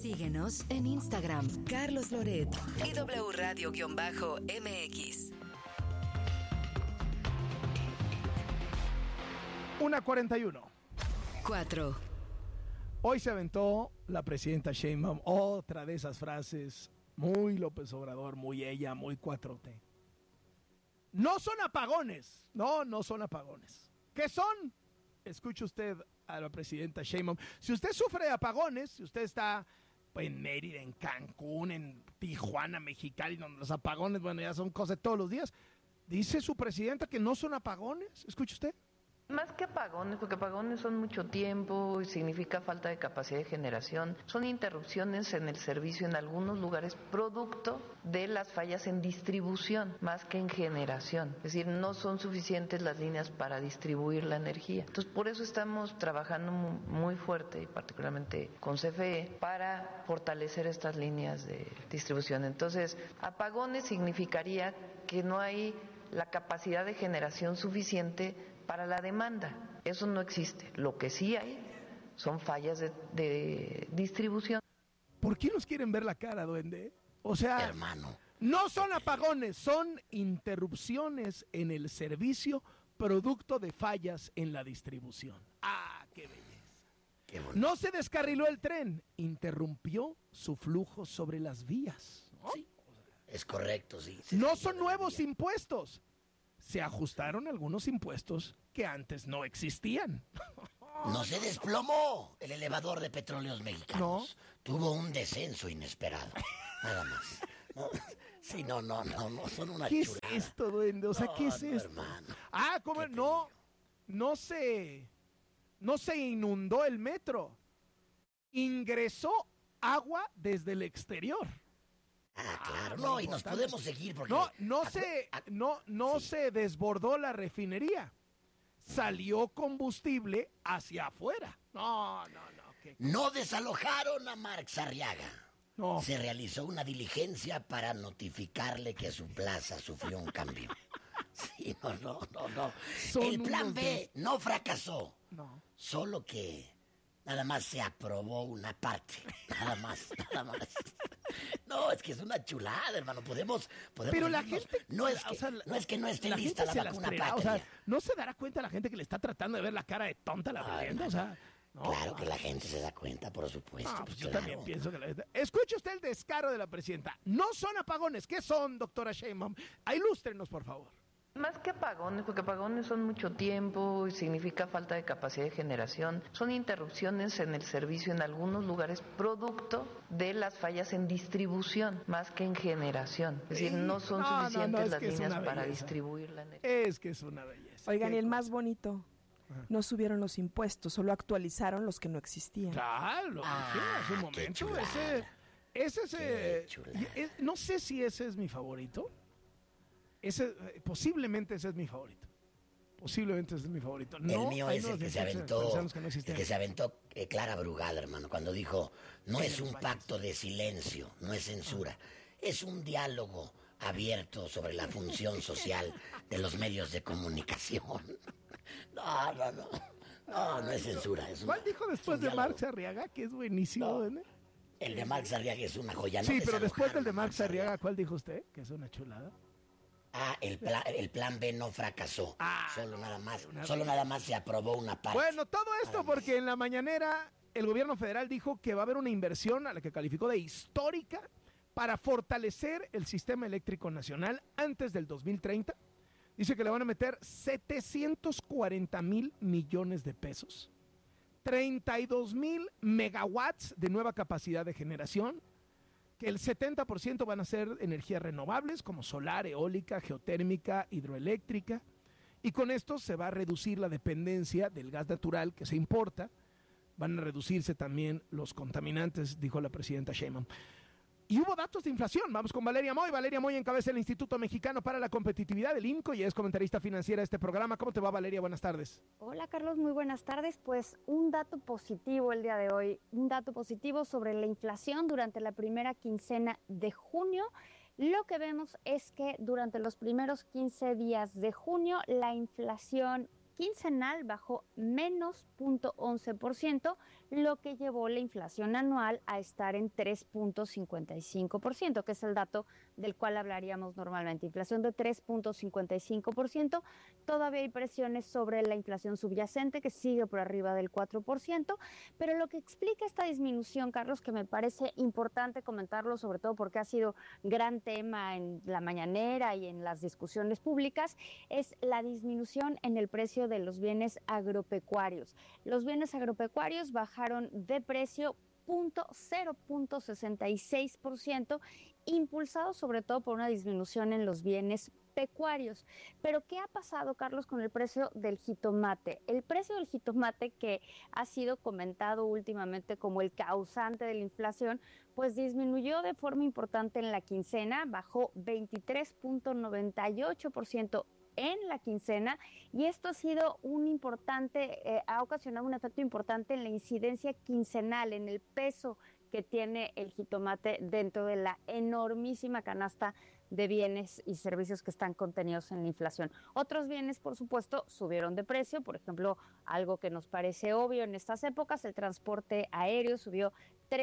Síguenos en Instagram, Carlos Loret y W Radio-MX. 1:41. 4. Hoy se aventó la presidenta Sheinbaum otra de esas frases muy López Obrador, muy ella, muy 4T. No son apagones. No son apagones. ¿Qué son? Escuche usted a la presidenta Sheinbaum. Si usted sufre de apagones, si usted está en Mérida, en Cancún, en Tijuana, Mexicali, donde los apagones, bueno, ya son cosas de todos los días, dice su presidenta que no son apagones. Escuche usted. Más que apagones, porque apagones son mucho tiempo y significa falta de capacidad de generación, son interrupciones en el servicio en algunos lugares producto de las fallas en distribución, más que en generación. Es decir, no son suficientes las líneas para distribuir la energía. Entonces, por eso estamos trabajando muy fuerte, y particularmente con CFE, para fortalecer estas líneas de distribución. Entonces, apagones significaría que no hay la capacidad de generación suficiente para la demanda. Eso no existe. Lo que sí hay son fallas de distribución. ¿Por qué nos quieren ver la cara, duende? O sea, hermano, no son apagones, son interrupciones en el servicio producto de fallas en la distribución. ¡Ah, qué belleza! qué bonito. No se descarriló el tren, interrumpió su flujo sobre las vías, ¿no? Sí, es correcto, sí. No son nuevos impuestos. Se ajustaron algunos impuestos que antes no existían. No se desplomó el elevador de Petróleos Mexicanos. Tuvo un descenso inesperado. Nada más. No, sí, no, son una ¿Qué chulada. es esto, duende? O sea, ¿qué es esto? Hermano. ¿Cómo? ¿Qué te No se inundó el metro. Ingresó agua desde el exterior. Claro, no, y nos podemos seguir porque... No se desbordó la refinería. Salió combustible hacia afuera. No. No desalojaron a Marx Arriaga. No. Se realizó una diligencia para notificarle que su plaza sufrió un cambio. Sí, no. El plan B no fracasó. No. Solo que nada más se aprobó una parte. Nada más. No, es que es una chulada, hermano. Podemos Pero la irnos. gente... No es que no esté la lista gente la se vacuna las creerá, patria. o sea, ¿no se dará cuenta la gente que le está tratando de ver la cara de tonta a la presidenta? O sea, no. Claro que la gente se da cuenta, por supuesto. No, pues yo claro. también pienso que la gente... Escuche usted el descaro de la presidenta. No son apagones. ¿Qué son, doctora Sheinbaum? Ilústrenos, por favor. Más que apagones, porque apagones son mucho tiempo y significa falta de capacidad de generación, son interrupciones en el servicio en algunos lugares producto de las fallas en distribución, más que en generación. Es decir, no son suficientes las líneas para distribuir la energía. Es que es una belleza. Oigan, y el más bonito, no subieron los impuestos, solo actualizaron los que no existían. Claro, en su momento. No sé si ese es mi favorito. Posiblemente ese es mi favorito. No, el mío es el que se aventó, Clara Brugada, hermano, cuando dijo, no es un pacto de silencio, no es censura, es un diálogo abierto sobre la función social de los medios de comunicación. No es censura. ¿Cuál dijo después de Marx Arriaga? Que es buenísimo. No, el de Marx Arriaga es una joya. Sí, pero después del de Marx Arriaga, ¿cuál dijo usted? Que es una chulada. El plan B no fracasó. Solo nada más se aprobó una parte. Bueno, todo esto porque en la mañanera el gobierno federal dijo que va a haber una inversión a la que calificó de histórica para fortalecer el sistema eléctrico nacional antes del 2030. Dice que le van a meter 740,000 millones de pesos, 32,000 megawatts de nueva capacidad de generación, que el 70% van a ser energías renovables como solar, eólica, geotérmica, hidroeléctrica, y con esto se va a reducir la dependencia del gas natural que se importa, van a reducirse también los contaminantes, dijo la presidenta Sheinbaum. Y hubo datos de inflación. Vamos con Valeria Moy. Valeria Moy encabeza el Instituto Mexicano para la Competitividad, del IMCO, y es comentarista financiera de este programa. ¿Cómo te va, Valeria? Buenas tardes. Hola, Carlos. Muy buenas tardes. Pues un dato positivo el día de hoy. Un dato positivo sobre la inflación durante la primera quincena de junio. Lo que vemos es que durante los primeros 15 días de junio, la inflación quincenal bajó menos 0.11%, lo que llevó la inflación anual a estar en 3.55%, que es el dato del cual hablaríamos normalmente. Inflación de 3.55%. Todavía hay presiones sobre la inflación subyacente, que sigue por arriba del 4%, pero lo que explica esta disminución, Carlos, que me parece importante comentarlo, sobre todo porque ha sido gran tema en la mañanera y en las discusiones públicas, es la disminución en el precio de los bienes agropecuarios. Los bienes agropecuarios bajaron de precio 0.66%, impulsado sobre todo por una disminución en los bienes pecuarios. Pero ¿qué ha pasado, Carlos, con el precio del jitomate? El precio del jitomate, que ha sido comentado últimamente como el causante de la inflación, pues disminuyó de forma importante en la quincena, bajó 23.98% en la quincena, y esto ha sido ha ocasionado un efecto importante en la incidencia quincenal, en el peso que tiene el jitomate dentro de la enormísima canasta de bienes y servicios que están contenidos en la inflación. Otros bienes, por supuesto, subieron de precio. Por ejemplo, algo que nos parece obvio en estas épocas, el transporte aéreo subió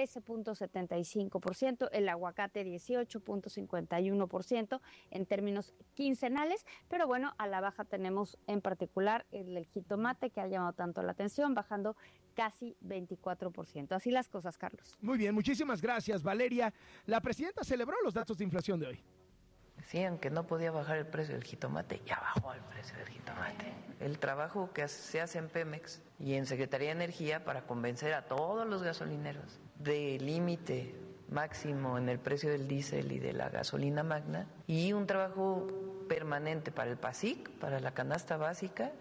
13.75%, el aguacate 18.51% en términos quincenales, pero bueno, a la baja tenemos en particular el jitomate, que ha llamado tanto la atención, bajando casi 24%. Así las cosas, Carlos. Muy bien, muchísimas gracias, Valeria. La presidenta celebró los datos de inflación de hoy. Decían que no podía bajar el precio del jitomate, ya bajó el precio del jitomate. El trabajo que se hace en Pemex y en Secretaría de Energía para convencer a todos los gasolineros de límite máximo en el precio del diésel y de la gasolina magna, y un trabajo permanente para el PASIC, para la canasta básica.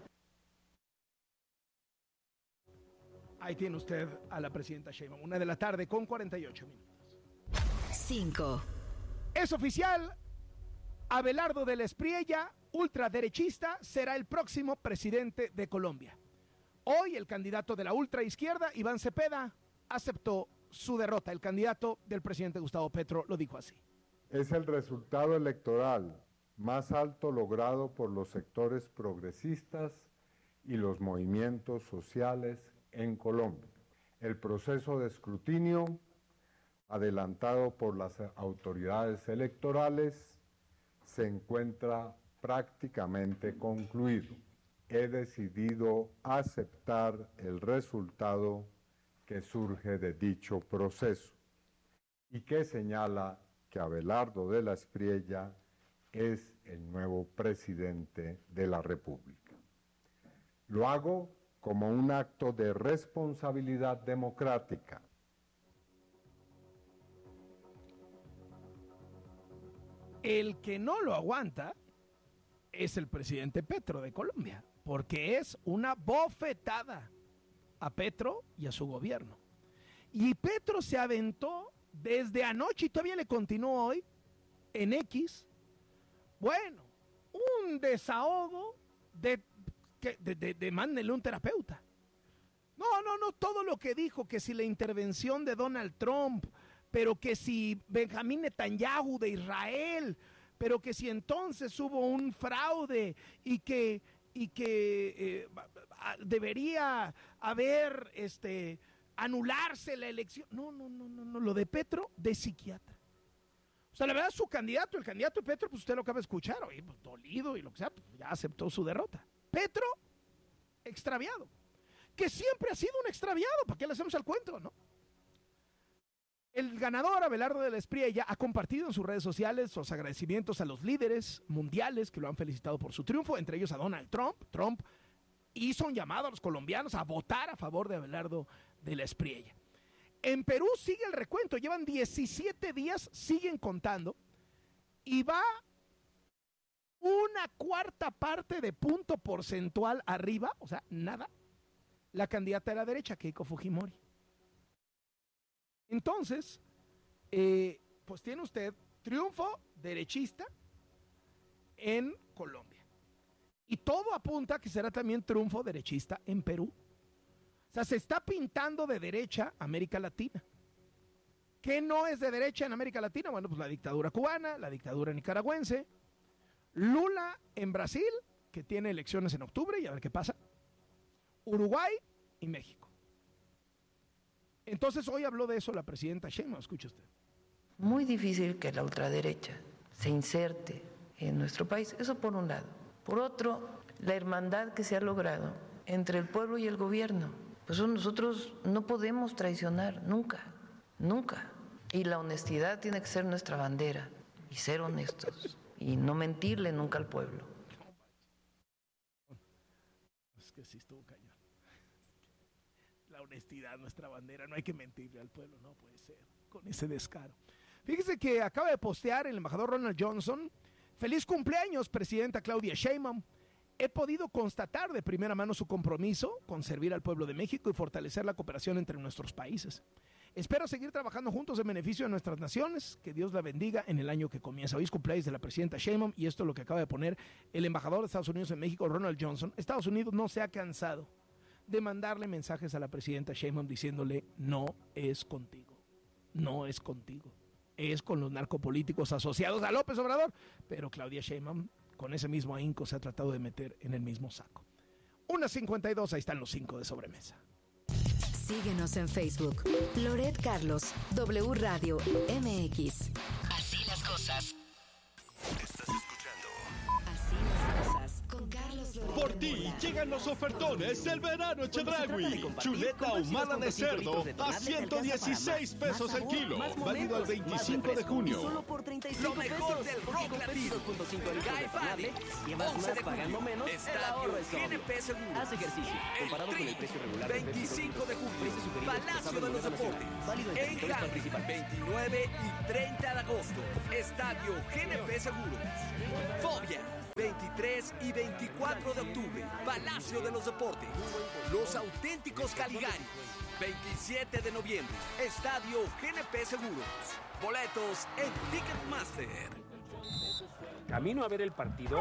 Ahí tiene usted a la presidenta Sheinbaum, 1:00 p.m. con 48 minutos. 5. Es oficial, Abelardo de la Espriella, ultraderechista, será el próximo presidente de Colombia. Hoy el candidato de la ultraizquierda, Iván Cepeda, aceptó su derrota. El candidato del presidente Gustavo Petro lo dijo así. Es el resultado electoral más alto logrado por los sectores progresistas y los movimientos sociales en Colombia. El proceso de escrutinio, adelantado por las autoridades electorales, se encuentra prácticamente concluido. He decidido aceptar el resultado que surge de dicho proceso y que señala que Abelardo de la Espriella es el nuevo presidente de la República. Lo hago como un acto de responsabilidad democrática. El que no lo aguanta es el presidente Petro de Colombia, porque es una bofetada a Petro y a su gobierno. Y Petro se aventó desde anoche y todavía le continuó hoy en X. Bueno, un desahogo de mándenle un terapeuta. No, todo lo que dijo, que si la intervención de Donald Trump, pero que si Benjamín Netanyahu de Israel, pero que si entonces hubo un fraude y que debería haber anularse la elección. No, lo de Petro, de psiquiatra. O sea, la verdad, el candidato de Petro, pues usted lo acaba de escuchar, oye, pues, dolido y lo que sea, pues, ya aceptó su derrota. Petro, extraviado, que siempre ha sido un extraviado, ¿para qué le hacemos el cuento, no? El ganador, Abelardo de la Espriella, ha compartido en sus redes sociales sus agradecimientos a los líderes mundiales que lo han felicitado por su triunfo, entre ellos a Donald Trump. Trump hizo un llamado a los colombianos a votar a favor de Abelardo de la Espriella. En Perú sigue el recuento, llevan 17 días, siguen contando, y va una cuarta parte de punto porcentual arriba, o sea, nada, la candidata de la derecha, Keiko Fujimori. Entonces, pues tiene usted triunfo derechista en Colombia. Y todo apunta a que será también triunfo derechista en Perú. O sea, se está pintando de derecha América Latina. ¿Qué no es de derecha en América Latina? Bueno, pues la dictadura cubana, la dictadura nicaragüense, Lula en Brasil, que tiene elecciones en octubre y a ver qué pasa, Uruguay y México. Entonces hoy habló de eso la presidenta Sheinbaum, escuche usted. Muy difícil que la ultraderecha se inserte en nuestro país, eso por un lado. Por otro, la hermandad que se ha logrado entre el pueblo y el gobierno, pues nosotros no podemos traicionar nunca, nunca. Y la honestidad tiene que ser nuestra bandera, y ser honestos, y no mentirle nunca al pueblo. Es que sí estuvo cañón. La honestidad, nuestra bandera, no hay que mentirle al pueblo, no puede ser, con ese descaro. Fíjese que acaba de postear el embajador Ronald Johnson: feliz cumpleaños, presidenta Claudia Sheinbaum. He podido constatar de primera mano su compromiso con servir al pueblo de México y fortalecer la cooperación entre nuestros países. Espero seguir trabajando juntos en beneficio de nuestras naciones. Que Dios la bendiga en el año que comienza. Hoy es cumpleaños de la presidenta Sheinbaum y esto es lo que acaba de poner el embajador de Estados Unidos en México, Ronald Johnson. Estados Unidos no se ha cansado de mandarle mensajes a la presidenta Sheinbaum diciéndole: no es contigo, no es contigo, es con los narcopolíticos asociados a López Obrador. Pero Claudia Sheinbaum, con ese mismo ahínco, se ha tratado de meter en el mismo saco. 1:52, ahí están los 5 de sobremesa. Síguenos en Facebook. Loret Carlos, W Radio MX. Así las cosas. Estás escuchando Así las cosas con Carlos Loret. Por ti llegan los ofertones del verano Chedraui. Chuleta ahumada de cerdo a 116 pesos el kilo. Válido al 25 de junio. Lo mejor del rock latino. Guy Fieri, 11 de junio. Estadio GNP Seguros. Haz ejercicio. Comparado con el precio regular. 25 de junio. Palacio de los Deportes. En Jam, 29 y 30 de agosto. Estadio GNP Seguros. Fobia, 23 y 24 de octubre. Palacio de los Deportes. Los Auténticos Caligaris. 27 de noviembre. Estadio GNP Seguros. Boletos en Ticketmaster. ¿Camino a ver el partido?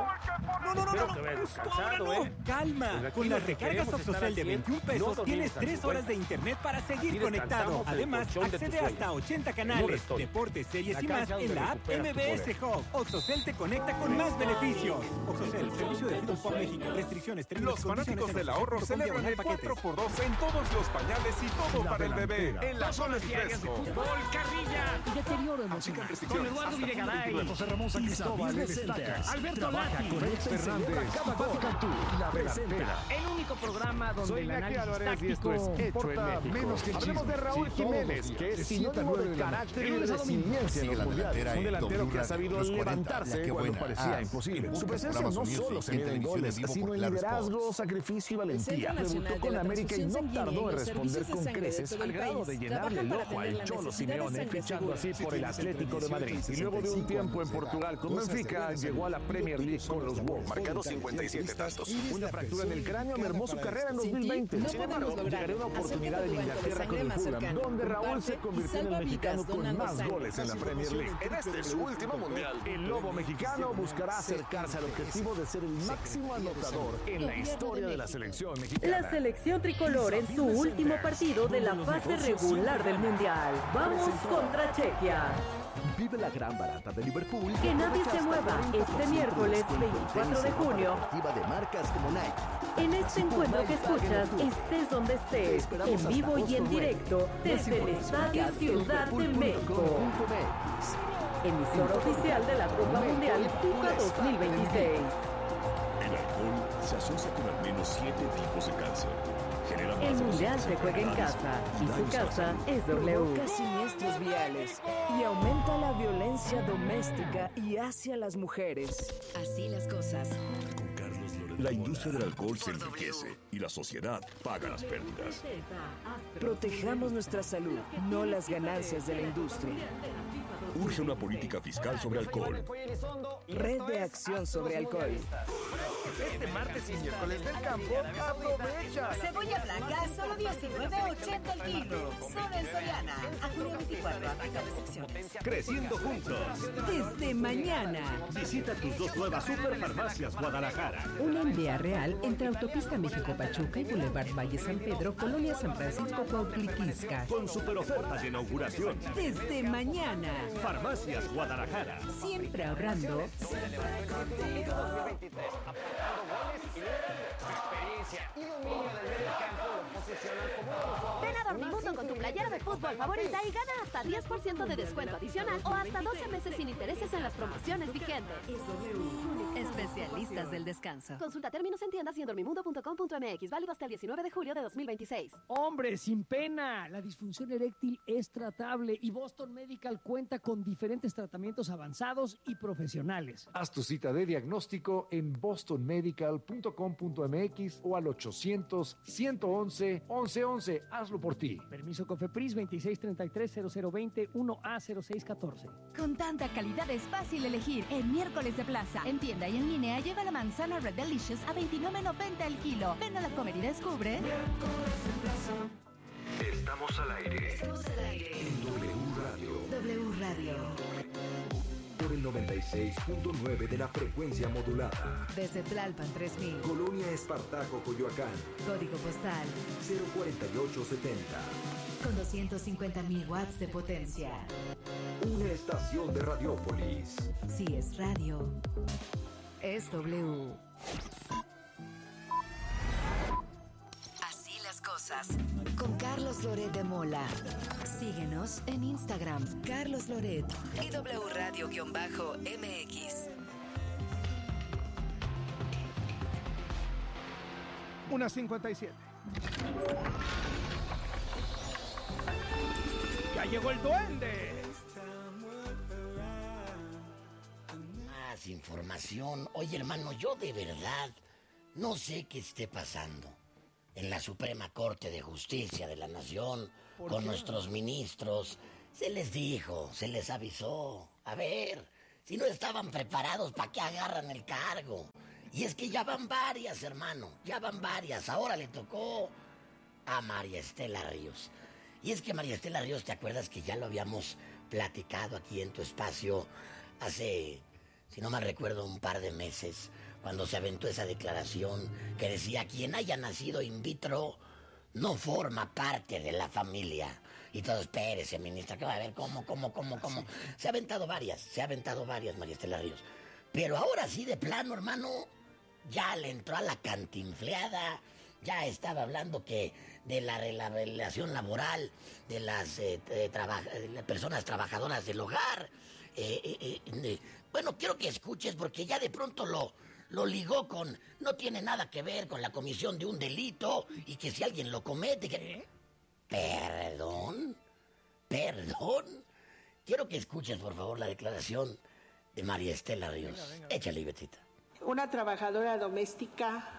No. Calma. Con las recargas Oxocel de 21 pesos tienes 3 horas de internet para seguir conectado. Además, accede hasta 80 canales, deportes, series y más en la app MBS Hub. Oxocel te conecta con más beneficios. Oxocel, servicio de Fútbol por México. Restricciones, términos y condiciones. Los fanáticos del ahorro celebran el 4x2 en todos los pañales y todo para el bebé. En la zona diarias de fútbol, carrilla. Deterioro emocional. Con Eduardo Videgaray. José Ramón San Cristóbal. Alberto Lati. Con Alex Fernández. La delantera. El único programa donde Soy el Iñaki análisis Álvarez y esto táctico es Hecho en México. Menos que hablemos de Raúl Jiménez, que es sinónimo de carácter y resiliencia en los mundiales. Un delantero que ha sabido levantarse cuando parecía imposible. Su presencia no solo se mide en goles, sino en liderazgo, sacrificio y valentía. Debutó con América y no tardó en responder con creces al grado de llenarle el ojo al Cholo Simeone, fichando así por el Atlético de Madrid. Y luego de un tiempo en Portugal con Benfica, llegó a la Premier League con los Wolves. marcado 57 tantos. Una fractura en el cráneo mermó su carrera en 2020. Sin embargo, llegaría una oportunidad en Inglaterra con el Fulham, donde Raúl se convirtió en el mexicano con más goles en la Premier League. En este su último mundial, El lobo mexicano buscará acercarse al objetivo de ser el máximo anotador en la historia de la selección mexicana. La selección tricolor en su último partido de la fase regular del Mundial. Vamos contra Chequia. Vive la gran barata de Liverpool. Que nadie se mueva este miércoles 24 de junio. De marcas como Nike. En este encuentro que escuchas, estés donde estés, en vivo y en directo, desde el Estadio Ciudad de México. Emisora oficial de la Copa Mundial FIFA 2026. El alcohol se asocia con al menos 7 tipos de cáncer. El Mundial se juega en casa y su casa es W. Provoca siniestros viales y aumenta la violencia doméstica y hacia las mujeres. Así las cosas. La industria del alcohol se enriquece y la sociedad paga las pérdidas. Protejamos nuestra salud, no las ganancias de la industria. Urge una política fiscal sobre alcohol. Red de Acción sobre Alcohol. Este martes y miércoles del campo, aprovecha. Cebolla blanca, solo 19.80 el kilo. Solo en Soriana. A junio 24, aplica restricciones. Creciendo juntos. Desde mañana. Visita tus 2 nuevas Superfarmacias Guadalajara. Una aldea real entre Autopista México-Pachuca y Boulevard Valle San Pedro, Colonia San Francisco, Cuautliquisca. Con super ofertas de inauguración. Desde mañana. Farmacias Guadalajara. Siempre ahorrando. Experiencia y dominio del medio campo Ven a Dormimundo con tu playera de fútbol favorita y gana hasta 10% de descuento adicional o hasta 12 meses sin intereses en las promociones vigentes. Especialistas del descanso. Consulta términos en tiendas y en dormimundo.com.mx. Válido hasta el 19 de julio de 2026. Hombre, sin pena. La disfunción eréctil es tratable y Boston Medical cuenta con diferentes tratamientos avanzados y profesionales. Haz tu cita de diagnóstico en bostonmedical.com.mx o al 800-111-1111. Hazlo por ti. Permiso COFEPRIS 2633-0020 1A0614. Con tanta calidad es fácil elegir. En Miércoles de Plaza, en tienda y en línea, lleva la manzana Red Delicious a $29.90 el kilo. Ven a la comer y descubre. Estamos al aire. En W Radio. W Radio. Por el 96.9 de la frecuencia modulada. Desde Tlalpan 3000. Colonia Espartaco, Coyoacán. Código postal 04870. Con 250.000 watts de potencia. Una estación de Radiópolis. Si es radio, es W. Así las cosas. Con Carlos Loret de Mola. Síguenos en Instagram, Carlos Loret y W Radio-MX. 1:57. ¡Ya llegó el duende! Más información. Oye, hermano, yo de verdad no sé qué esté pasando en la Suprema Corte de Justicia de la Nación con nuestros ministros. Se les dijo, se les avisó. A ver, si no estaban preparados, ¿para qué agarran el cargo? Y es que ya van varias, hermano, ya van varias. Ahora le tocó a María Estela Ríos. Y es que María Estela Ríos, ¿te acuerdas que ya lo habíamos platicado aquí en tu espacio hace, si no mal recuerdo, un par de meses, cuando se aventó esa declaración que decía: quien haya nacido in vitro no forma parte de la familia? Y todo, espérese, ministra, que va a ver cómo. Se ha aventado varias, María Estela Ríos. Pero ahora sí, de plano, hermano, ya le entró a la cantinfleada. Ya estaba hablando que de la relación laboral de las personas trabajadoras del hogar. Bueno, quiero que escuches, porque ya de pronto lo ligó con... No tiene nada que ver con la comisión de un delito, y que si alguien lo comete... ¿Perdón? Quiero que escuches, por favor, la declaración de María Estela Ríos. Venga. Échale, Betita. Una trabajadora doméstica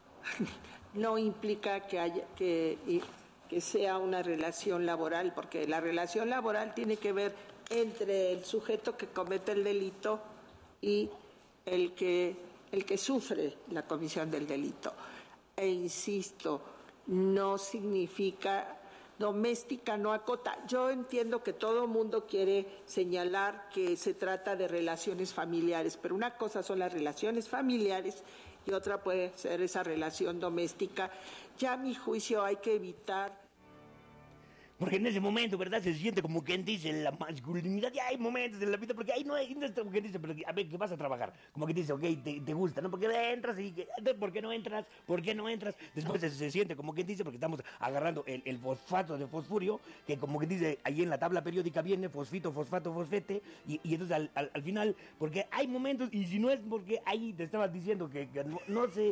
no implica que sea una relación laboral, porque la relación laboral tiene que ver entre el sujeto que comete el delito y el que sufre la comisión del delito. E insisto, no significa... Doméstica no acota. Yo entiendo que todo mundo quiere señalar que se trata de relaciones familiares, pero una cosa son las relaciones familiares y otra puede ser esa relación doméstica. Ya a mi juicio hay que evitar... Porque en ese momento, ¿verdad? Se siente como quien dice la masculinidad. Ya hay momentos en la vida, porque ahí no hay, como quien dice, pero a ver, ¿qué vas a trabajar? Como que dice, ok, te gusta, ¿no? Porque entras y, ¿por qué no entras? Después se siente como quien dice, porque estamos agarrando el fosfato de fosfurio, que como que dice, ahí en la tabla periódica viene fosfito, fosfato, fosfete, y entonces al final, porque hay momentos, y si no es porque ahí te estabas diciendo que no sé,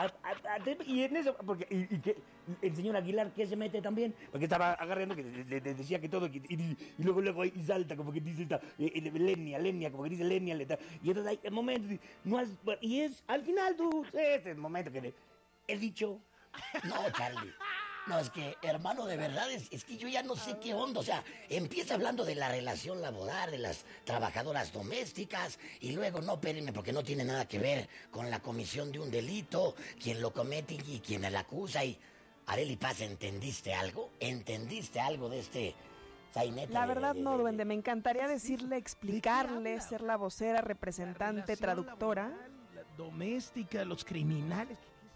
y en eso, porque, y que el señor Aguilar, que se mete también, porque estaba agarrando que le decía que todo, y luego ahí salta, como que dice esta, Lenia, como que dice Lenia, y entonces hay momentos, y es, al final tú, es el momento que he dicho, no, Charlie. No, es que, hermano, de verdad, es que yo ya no sé qué onda. O sea, empieza hablando de la relación laboral de las trabajadoras domésticas y luego, no, espérenme, porque no tiene nada que ver con la comisión de un delito, quien lo comete y quien la acusa. Y, Arely Paz, ¿entendiste algo? ¿Entendiste algo de este sainete? La verdad no, duende. Me encantaría decirle, explicarle, ser la vocera, representante, traductora. La doméstica, los criminales.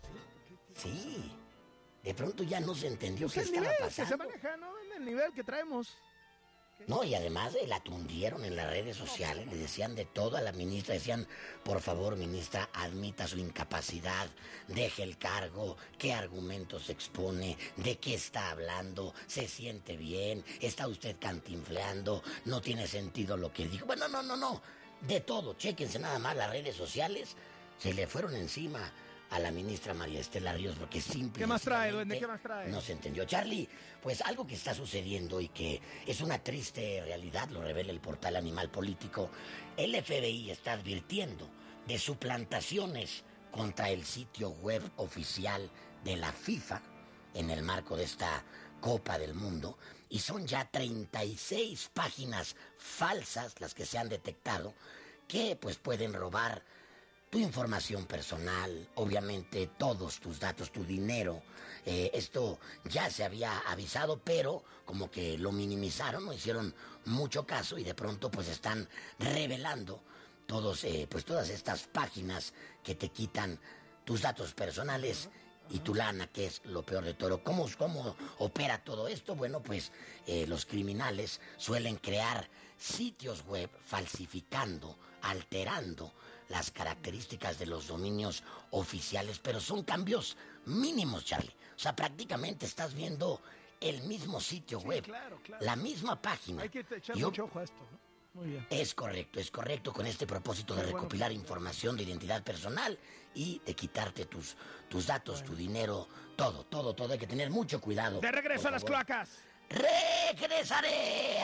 Sí. De pronto ya no se entendió pues qué estaba pasando. Que se maneja, ¿no? En el nivel que traemos. No, y además la tundieron en las redes sociales, le decían de todo a la ministra, decían, por favor, ministra, admita su incapacidad, deje el cargo, qué argumentos expone, de qué está hablando, se siente bien, está usted cantinfleando, no tiene sentido lo que dijo. Bueno, no, de todo, chéquense nada más las redes sociales, se le fueron encima a la ministra María Estela Ríos porque simplemente... ¿Qué más trae, duende? ¿Qué más trae? No se entendió. Charlie, pues algo que está sucediendo y que es una triste realidad, lo revela el portal Animal Político, el FBI está advirtiendo de suplantaciones contra el sitio web oficial de la FIFA en el marco de esta Copa del Mundo, y son ya 36 páginas falsas las que se han detectado que pues pueden robar tu información personal, obviamente todos tus datos, tu dinero. Esto ya se había avisado, pero como que lo minimizaron, no hicieron mucho caso y de pronto pues están revelando todas estas páginas que te quitan tus datos personales y tu lana, que es lo peor de todo. ¿Cómo opera todo esto? Bueno, pues los criminales suelen crear sitios web falsificando, alterando las características de los dominios oficiales, pero son cambios mínimos, Charlie. O sea, prácticamente estás viendo el mismo sitio web, claro. la misma página. Hay que echar mucho ojo a esto, ¿no? Muy bien. Es correcto, con este propósito de recopilar información de identidad personal y de quitarte tus datos, tu dinero, todo. Hay que tener mucho cuidado. De regreso a las cloacas. ¡Regresaré!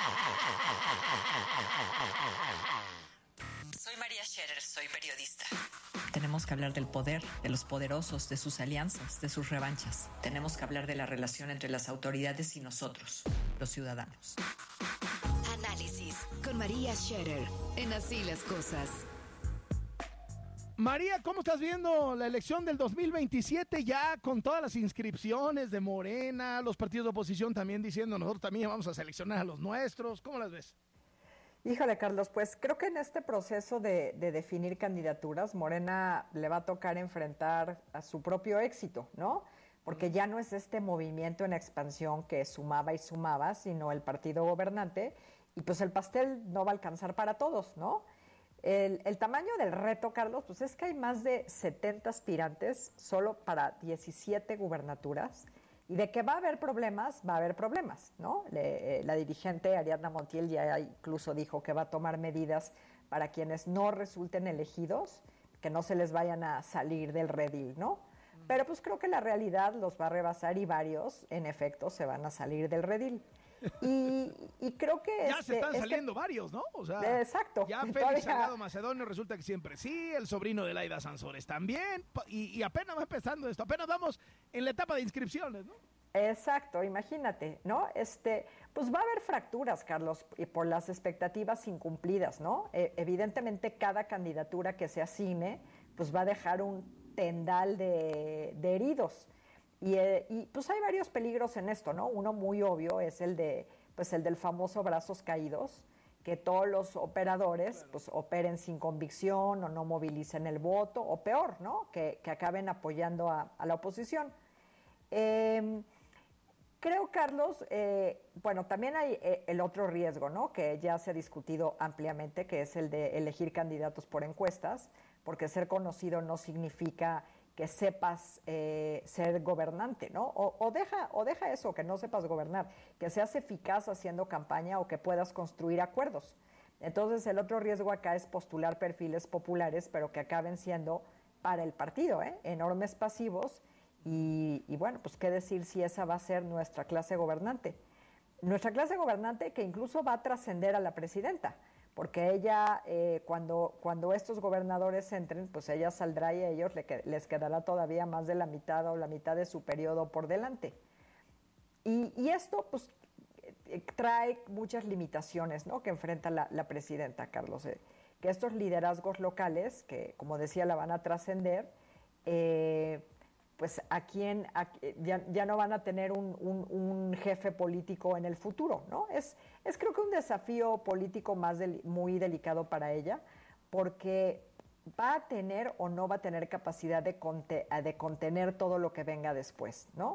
Soy María Scherer, soy periodista. Tenemos que hablar del poder, de los poderosos, de sus alianzas, de sus revanchas. Tenemos que hablar de la relación entre las autoridades y nosotros, los ciudadanos. Análisis con María Scherer en Así las Cosas. María, ¿cómo estás viendo la elección del 2027 ya con todas las inscripciones de Morena, los partidos de oposición también diciendo nosotros también vamos a seleccionar a los nuestros? ¿Cómo las ves? Híjole, Carlos, pues creo que en este proceso de definir candidaturas, Morena le va a tocar enfrentar a su propio éxito, ¿no? Porque ya no es este movimiento en expansión que sumaba y sumaba, sino el partido gobernante, y pues el pastel no va a alcanzar para todos, ¿no? El tamaño del reto, Carlos, pues es que hay más de 70 aspirantes solo para 17 gubernaturas, y de que va a haber problemas, ¿no? La dirigente Ariadna Montiel ya incluso dijo que va a tomar medidas para quienes no resulten elegidos, que no se les vayan a salir del redil, ¿no? Pero pues creo que la realidad los va a rebasar y varios, en efecto, se van a salir del redil. Y creo que... Ya se están saliendo varios, ¿no? O sea, exacto. Ya Félix Salgado Macedonio resulta que siempre sí, el sobrino de Laida Sansores también, y apenas va empezando esto, apenas vamos en la etapa de inscripciones, ¿no? Exacto, imagínate, ¿no? Pues va a haber fracturas, Carlos, y por las expectativas incumplidas, ¿no? Evidentemente cada candidatura que se asigne, pues va a dejar un tendal de heridos. Y pues hay varios peligros en esto, ¿no? Uno muy obvio es el del famoso brazos caídos, que todos los operadores pues operen sin convicción o no movilicen el voto, o peor, ¿no? Que acaben apoyando a la oposición. Creo, Carlos, bueno, también hay el otro riesgo, ¿no? Que ya se ha discutido ampliamente, que es el de elegir candidatos por encuestas, porque ser conocido no significa que sepas ser gobernante, ¿no? O deja eso, que no sepas gobernar, que seas eficaz haciendo campaña o que puedas construir acuerdos. Entonces, el otro riesgo acá es postular perfiles populares, pero que acaben siendo para el partido, enormes pasivos. Y bueno, pues qué decir si esa va a ser nuestra clase gobernante. Nuestra clase gobernante que incluso va a trascender a la presidenta, porque ella, cuando estos gobernadores entren, pues ella saldrá y a ellos les quedará todavía más de la mitad o la mitad de su periodo por delante. Y esto, pues, trae muchas limitaciones, ¿no?, que enfrenta la presidenta, Carlos. Que estos liderazgos locales, que como decía, la van a trascender, pues ya no van a tener un jefe político en el futuro, ¿no? Es creo que un desafío político muy delicado para ella, porque va a tener o no va a tener capacidad de contener todo lo que venga después, ¿no?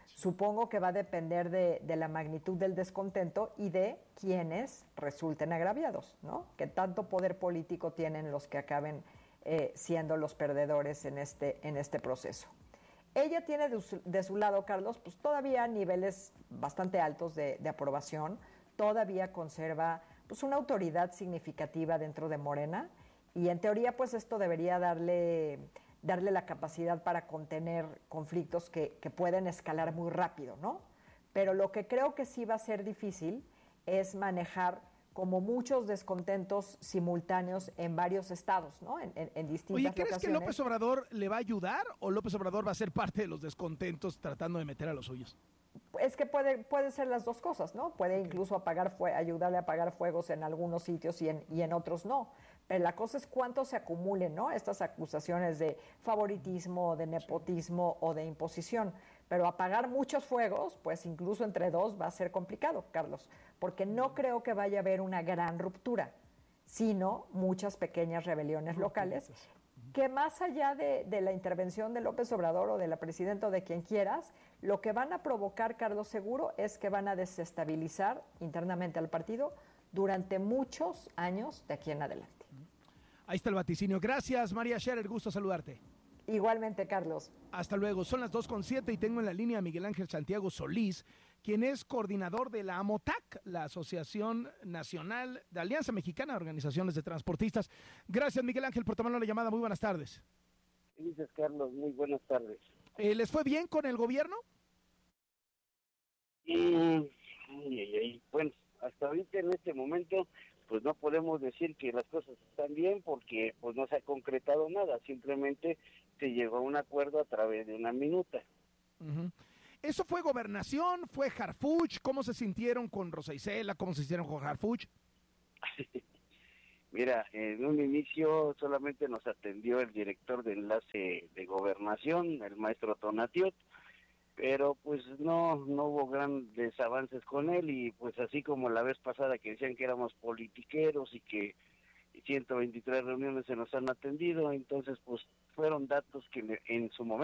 Supongo que va a depender de la magnitud del descontento y de quienes resulten agraviados, ¿no? Que tanto poder político tienen los que acaben siendo los perdedores en este proceso. Ella tiene de su lado, Carlos, pues todavía niveles bastante altos de aprobación, todavía conserva pues una autoridad significativa dentro de Morena y en teoría pues esto debería darle la capacidad para contener conflictos que pueden escalar muy rápido, ¿no? Pero lo que creo que sí va a ser difícil es manejar como muchos descontentos simultáneos en varios estados, ¿no? En distintas Oye, ¿crees locaciones. que López Obrador le va a ayudar o López Obrador va a ser parte de los descontentos tratando de meter a los suyos? Es que puede ser las dos cosas, ¿no? Puede incluso ayudarle a apagar fuegos en algunos sitios y en otros no. Pero la cosa es cuánto se acumulen, ¿no? Estas acusaciones de favoritismo, de nepotismo o de imposición. Pero apagar muchos fuegos, pues incluso entre dos va a ser complicado, Carlos, porque no creo que vaya a haber una gran ruptura, sino muchas pequeñas rebeliones locales que más allá de la intervención de López Obrador o de la presidenta o de quien quieras, lo que van a provocar, Carlos, seguro, es que van a desestabilizar internamente al partido durante muchos años de aquí en adelante. Ahí está el vaticinio. Gracias, María Scherer, gusto saludarte. Igualmente, Carlos. Hasta luego. Son las 2:07 y tengo en la línea a Miguel Ángel Santiago Solís, quien es coordinador de la AMOTAC, la Asociación Nacional de Alianza Mexicana de Organizaciones de Transportistas. Gracias, Miguel Ángel, por tomarnos la llamada. Muy buenas tardes. ¿Qué dices, Carlos? Muy buenas tardes. ¿Les fue bien con el gobierno? Bueno, hasta ahorita en este momento pues no podemos decir que las cosas están bien porque pues no se ha concretado nada, simplemente se llegó a un acuerdo a través de una minuta. ¿Eso fue gobernación? ¿Fue Harfuch? ¿Cómo se sintieron con Rosa Isela? ¿Cómo se sintieron con Harfuch? Mira, en un inicio solamente nos atendió el director de enlace de gobernación, el maestro Tonatiuh, pero pues no hubo grandes avances con él y pues así como la vez pasada que decían que éramos politiqueros y que 123 reuniones se nos han atendido, entonces pues fueron datos que en su momento